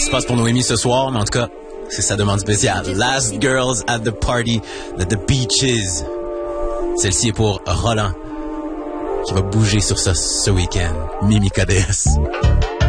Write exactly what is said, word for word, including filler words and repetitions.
qui se passe pour Noémie ce soir, mais en tout cas, c'est sa demande spéciale. Last Girls at the Party at the Beaches. Celle-ci est pour Roland, qui va bouger sur ça ce week-end. Mimi K D S.